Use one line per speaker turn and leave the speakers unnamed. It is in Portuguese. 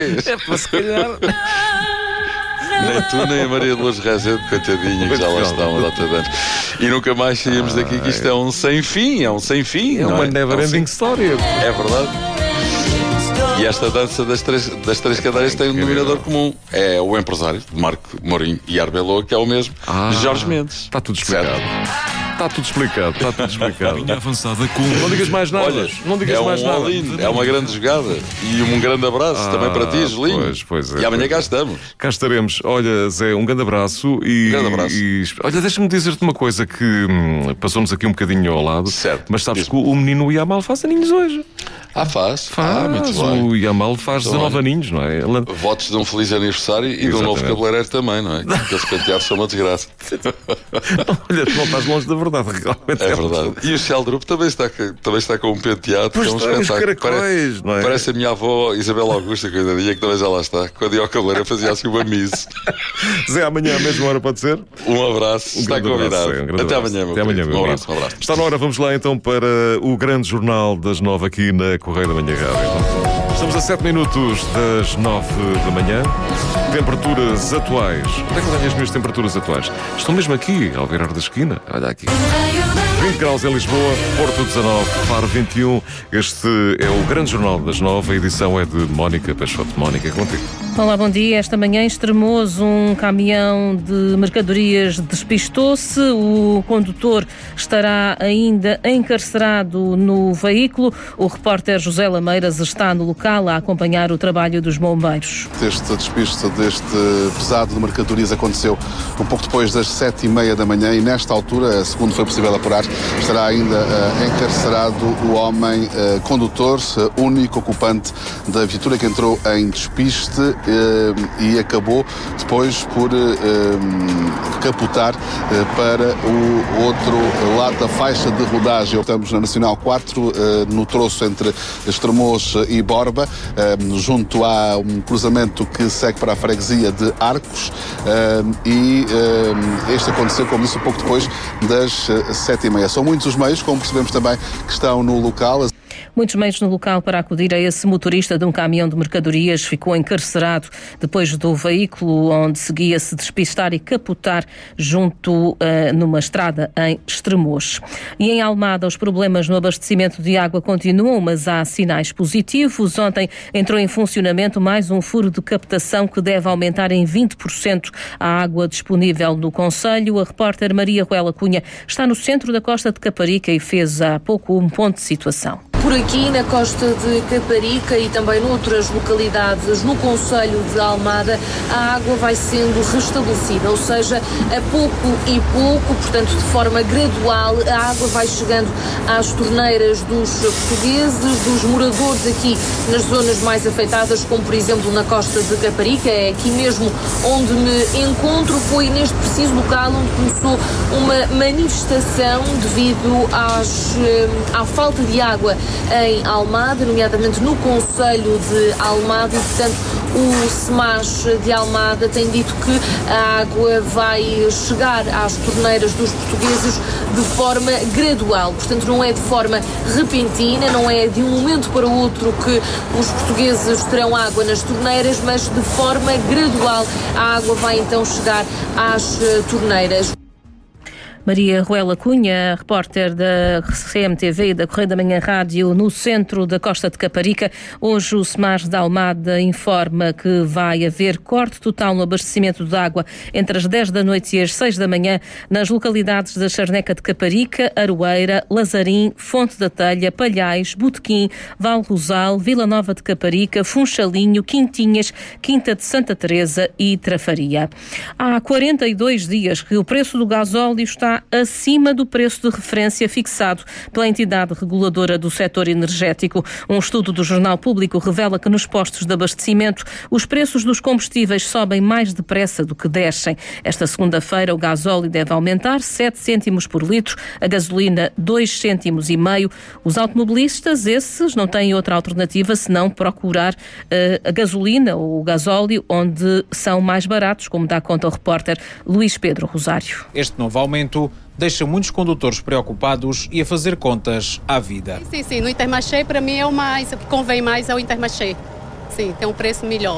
É para se calhar.
Nem tu, nem a Maria de Lourdes Rezende, coitadinha, que já lá está uma data de anos. E nunca mais saímos daqui, que isto é um sem fim, é um sem fim.
É uma never-ending story.
É verdade. E esta dança das três cadeiras tem um denominador comum. É o empresário, Marco Mourinho e Arbeloa, que é o mesmo, Jorge Mendes.
Está tudo explicado. Está tudo explicado, está tudo explicado.
Linha avançada com...
Não digas mais nada.
Olha,
não digas
é
mais
um
nada.
all-in, é uma grande jogada. E um grande abraço também para ti, Gelinho.
Pois é,
e amanhã cá estamos.
Cá estaremos. Olha, Zé, um grande abraço.
Grande abraço.
Olha, deixa-me dizer-te uma coisa que passou-nos aqui um bocadinho ao lado.
Certo.
Mas sabes que o menino Yamal faz aninhos hoje.
Faz.
Muito bem. O Yamal faz 19 aninhos, não é?
Votos de um feliz aniversário e de um novo cabeleireiro também, não é? Porque aqueles penteados são uma desgraça.
Olha, tu não estás longe da verdade, realmente.
É verdade. E o Shell Group também está com um penteado.
Pois
que é um
está,
espetáculo.
caracóis, não é?
Parece a minha avó Isabel Augusta, coitadinha, que também já lá está. Quando ia ao cabeleireiro fazia assim uma mise.
Zé, amanhã à mesma hora pode ser?
Um abraço. Está convidado.
Até
amanhã, meu
Até amanhã, meu
Um abraço.
Está na hora, vamos lá então para o grande jornal das 9 aqui na Correio da Manhã Rádio. Estamos a 7 minutos das 9 da manhã. Temperaturas atuais. Onde é que eu tenho as minhas temperaturas atuais? Estão mesmo aqui, ao virar da esquina. Olha aqui. 20 graus em Lisboa, Porto 19, Faro 21. Este é o grande jornal das 9. A edição é de Mónica Peixoto. Mónica, é contigo.
Olá, bom dia. Esta manhã, em Estremoz, um caminhão de mercadorias despistou-se. O condutor estará ainda encarcerado no veículo. O repórter José Lameiras está no local a acompanhar o trabalho dos bombeiros.
Este despiste deste pesado de mercadorias aconteceu um pouco depois das 7h30 da manhã e nesta altura, segundo foi possível apurar, estará ainda encarcerado o homem condutor, único ocupante da viatura que entrou em despiste e acabou depois por capotar para o outro lado da faixa de rodagem. Estamos na Nacional 4, no troço entre Estremoz e Borba, junto a um cruzamento que segue para a freguesia de Arcos, e este aconteceu, como disse, um pouco depois das 7h30. São muitos os meios, como percebemos também, que estão no local.
Muitos meios no local para acudir a esse motorista de um caminhão de mercadorias. Ficou encarcerado depois do veículo onde seguia-se despistar e capotar junto numa estrada em Estremoz. E em Almada, os problemas no abastecimento de água continuam, mas há sinais positivos. Ontem entrou em funcionamento mais um furo de captação que deve aumentar em 20% a água disponível no concelho. A repórter Maria Ruela Cunha está no centro da Costa de Caparica e fez há pouco um ponto de situação.
Por aqui na costa de Caparica e também noutras localidades no concelho de Almada, a água vai sendo restabelecida, ou seja, a pouco e pouco, portanto de forma gradual, a água vai chegando às torneiras dos portugueses, dos moradores aqui nas zonas mais afetadas, como por exemplo na costa de Caparica. É aqui mesmo onde me encontro, foi neste preciso local onde começou uma manifestação devido à falta de água em Almada, nomeadamente no concelho de Almada, e portanto o SEMAS de Almada tem dito que a água vai chegar às torneiras dos portugueses de forma gradual, portanto não é de forma repentina, não é de um momento para o outro que os portugueses terão água nas torneiras, mas de forma gradual a água vai então chegar às torneiras.
Maria Ruela Cunha, repórter da CMTV e da Correio da Manhã Rádio no centro da Costa de Caparica. Hoje o SEMAS de Almada informa que vai haver corte total no abastecimento de água entre as 10 da noite e as 6 da manhã nas localidades da Charneca de Caparica, Aroeira, Lazarim, Fonte da Telha, Palhais, Botequim, Val Rosal, Vila Nova de Caparica, Funchalinho, Quintinhas, Quinta de Santa Teresa e Trafaria. Há 42 dias que o preço do gasóleo está acima do preço de referência fixado pela entidade reguladora do setor energético. Um estudo do Jornal Público revela que nos postos de abastecimento os preços dos combustíveis sobem mais depressa do que descem. Esta segunda-feira o gasóleo deve aumentar 7 cêntimos por litro, a gasolina 2,5 cêntimos. Os automobilistas, esses, não têm outra alternativa senão procurar a gasolina ou o gasóleo onde são mais baratos, como dá conta o repórter Luís Pedro Rosário.
Este novo aumento deixa muitos condutores preocupados e a fazer contas à vida.
Sim, no Intermarché para mim é o que convém mais é o Intermarché. Sim, tem um preço melhor.